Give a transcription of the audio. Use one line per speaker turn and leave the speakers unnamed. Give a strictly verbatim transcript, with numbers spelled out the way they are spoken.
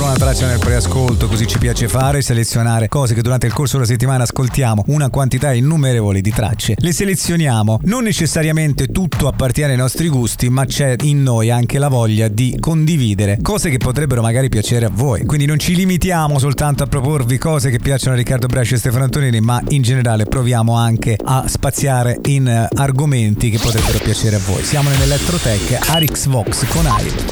solo una traccia nel preascolto, così ci piace fare, selezionare cose che durante il corso della settimana ascoltiamo, una quantità innumerevole di tracce. Le selezioniamo, non necessariamente tutto appartiene ai nostri gusti, ma c'è in noi anche la voglia di condividere cose che potrebbero magari piacere a voi. Quindi non ci limitiamo soltanto a proporvi cose che piacciono a Riccardo Bracci e Stefano Antonini, ma in generale proviamo anche a spaziare in argomenti che potrebbero piacere a voi. Siamo nell'Electrotech, Arix Vox con Air.